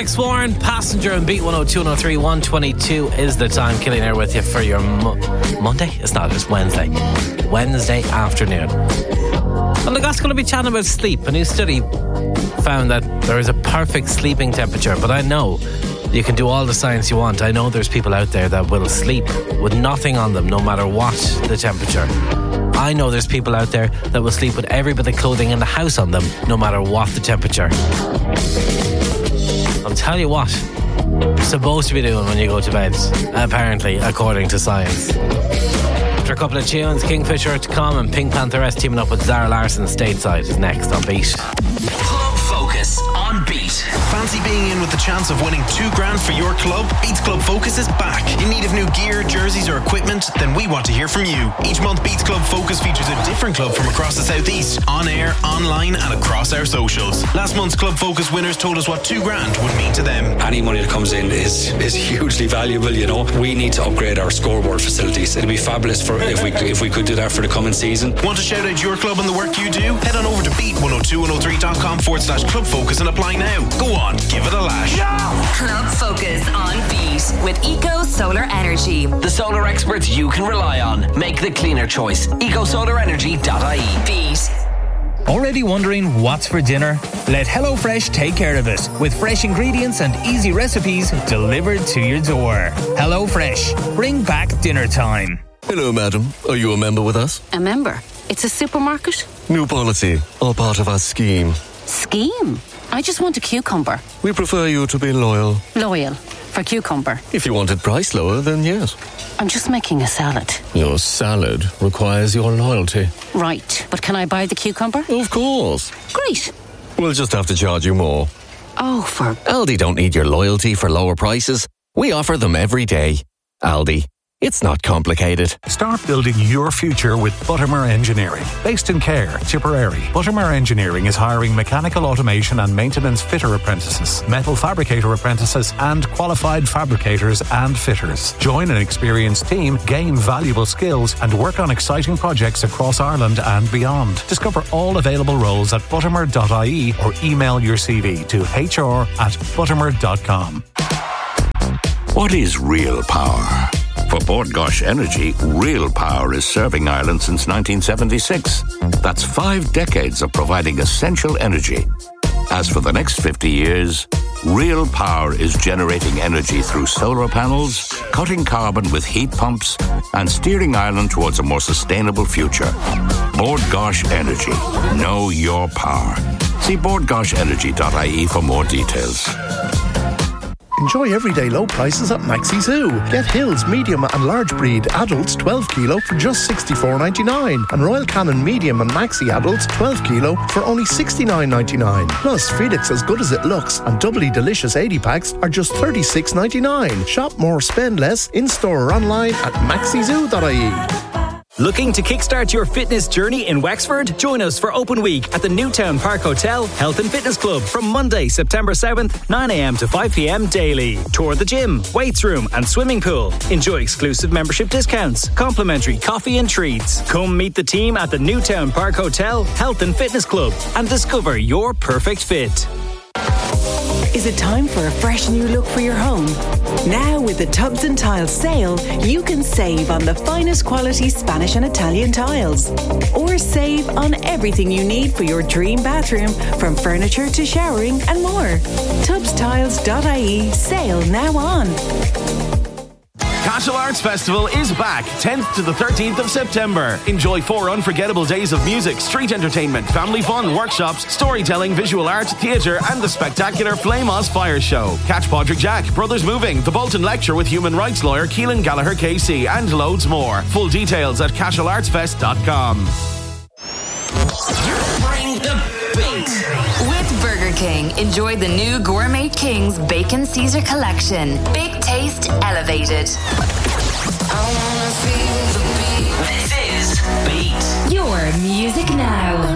Alex Warren, Passenger and Beat 102 and 103. 122 is the time. Killing Air with you for your Monday? It's not, it's Wednesday. Wednesday afternoon. Well, look, that's going to be chatting about sleep. A new study found that there is a perfect sleeping temperature, but I know you can do all the science you want. I know there's people out there that will sleep with nothing on them, no matter what the temperature. I know there's people out there that will sleep with every bit of clothing in the house on them, no matter what the temperature. I'll tell you what you're supposed to be doing when you go to bed, apparently, according to science. After a couple of tunes, Kingfisher to come and Pink Pantheress teaming up with Zara Larsson Stateside is next on Beat. Club Focus on Beat. Fancy being in with the chance of winning $2,000 for your club? Beats Club Focus is back. In need of new gear, jerseys or equipment? Then we want to hear from you. Each month Beats Club Focus features a different club from across the southeast, on air, online and across our socials. Last month's Club Focus winners told us what $2,000 would mean to them. Any money that comes in is hugely valuable, you know. We need to upgrade our scoreboard facilities. It'd be fabulous for if we could do that for the coming season. Want to shout out your club and the work you do? Head on over to beat102103.com/Club Focus and apply now. Go on, give it a lash. Club Focus on Beat with Eco Solar Energy. The solar experts you can rely on. Make the cleaner choice. EcoSolarEnergy.ie. Beat. Already wondering what's for dinner? Let HelloFresh take care of it with fresh ingredients and easy recipes delivered to your door. HelloFresh, bring back dinner time. Hello, madam. Are you a member with us? A member? It's a supermarket? New policy, all part of our scheme. Scheme? I just want a cucumber. We prefer you to be loyal. Loyal? For cucumber? If you wanted price lower, then yes. I'm just making a salad. Your salad requires your loyalty. Right, but can I buy the cucumber? Of course. Great. We'll just have to charge you more. Oh, for... Aldi don't need your loyalty for lower prices. We offer them every day. Aldi. It's not complicated. Start building your future with Buttermere Engineering. Based in Cahir, Tipperary, Buttermere Engineering is hiring mechanical automation and maintenance fitter apprentices, metal fabricator apprentices, and qualified fabricators and fitters. Join an experienced team, gain valuable skills, and work on exciting projects across Ireland and beyond. Discover all available roles at buttermere.ie or email your CV to hr@buttermere.com. What is real power? For Bord Gáis Energy, real power is serving Ireland since 1976. That's 5 decades of providing essential energy. As for the next 50 years, real power is generating energy through solar panels, cutting carbon with heat pumps, and steering Ireland towards a more sustainable future. Bord Gáis Energy. Know your power. See bordgaisenergy.ie for more details. Enjoy everyday low prices at Maxi Zoo. Get Hills medium and large breed adults 12 kilo for just $64.99 and Royal Canin medium and maxi adults 12 kilo for only $69.99. Plus Felix as good as it looks and doubly delicious 80 packs are just $36.99. Shop more, spend less in store or online at maxizoo.ie. Looking to kickstart your fitness journey in Wexford? Join us for Open Week at the Newtown Park Hotel Health and Fitness Club from Monday, September 7th, 9 a.m. to 5 p.m. daily. Tour the gym, weights room and swimming pool. Enjoy exclusive membership discounts, complimentary coffee and treats. Come meet the team at the Newtown Park Hotel Health and Fitness Club and discover your perfect fit. Is it time for a fresh new look for your home? Now with the Tubs and Tiles sale, you can save on the finest quality Spanish and Italian tiles. Or save on everything you need for your dream bathroom, from furniture to showering and more. Tubstiles.ie sale now on. Cashel Arts Festival is back 10th to the 13th of September. Enjoy 4 unforgettable days of music, street entertainment, family fun, workshops, storytelling, visual art, theatre and the spectacular Flame Oz Fire Show. Catch Padraig Jack, Brothers Moving, the Bolton Lecture with human rights lawyer Keelan Gallagher KC and loads more. Full details at cashelartsfest.com. Bring the beat. With Burger King, enjoy the new Gourmet King's Bacon Caesar Collection. Big taste elevated. This is Beat. Your music now.